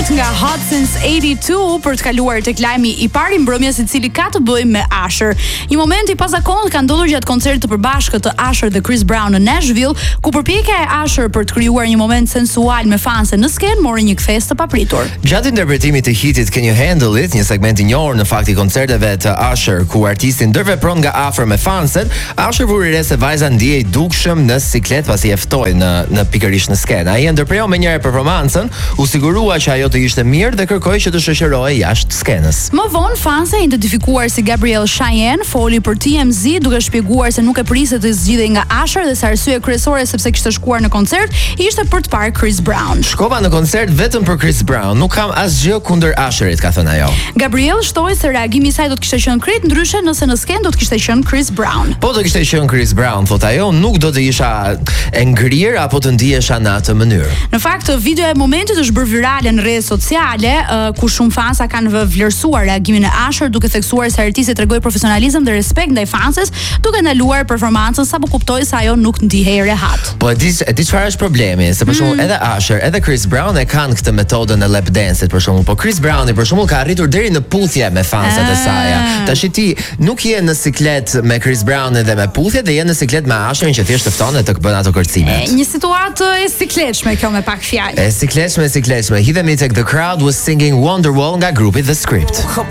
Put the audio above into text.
fort nga Hot Since 82 për të kaluar tek lajmi i parë i mbrëmjes i cili ka të bëjë me Usher. Një moment i pazakont ka ndodhur gjatë koncertit të përbashkët të Usher dhe Chris Brown në Nashville, ku përpjekja e Usher për të krijuar një moment sensual me fanse në skenë mori një kthes të papritur. Gjatë interpretimit të hitit Can You Handle It, një segment i njohur në fakt i koncerteve të Usher, ku artisti ndërvepron nga afër me fanset, Usher vuri re se vajza ndihej dukshëm në siklet pasi e ftoi në pikërisht në skenë. Ai e ndërpreu me njëherë performancën, u sigurua që ajo të ishte mirë dhe kërkoi që të shoqërohej jashtë skenës. Më vonë fanse identifikuar si Gabrielle Cheyenne foli për TMZ duke shpjeguar se nuk e priste të zgjidhej nga Usher dhe se arsye kryesore sepse kishte shkuar në koncert ishte për të parë Chris Brown. Shkova në koncert vetëm për Chris Brown, nuk kam asgjë kundër Usherit, ka thënë ajo. Gabrielle shtoi se reagimi i saj do të kishte qenë krejt ndryshe nëse në skenë do të kishte qenë Chris Brown. Po do kishte qenë Chris Brown, thot ajo, nuk do të isha e ngrirë apo të ndihesha në atë mënyrë. Në fakt, videoja e momentit është bërë virale në rrjetet sociale, ku shumë fansa kanë vlerësuar reagimin e Usher duke theksuar se artisti tregoi profesionalizëm dhe respekt ndaj fanses, duke ndaluar performancën sapo kuptoi se ajo nuk ndihej rehat. Po e di çfarë është problemi, se për shembull edhe Usher, edhe Chris Brown e kanë këtë metodën e lap dance-it për shembull, po Chris Brown për shembull ka arritur deri në puthje me fanset e saj. Tash ti nuk je në siklet me Chris Brown dhe me puthje, dhe je në siklet me Usherin që thjesht të fton të bën ato kërcimet. Një situatë e sikletshme kjo me pak fjalë. E sikletshme. Hidhemi tek The Crowd was singing Wonderwall nga grupi The Script.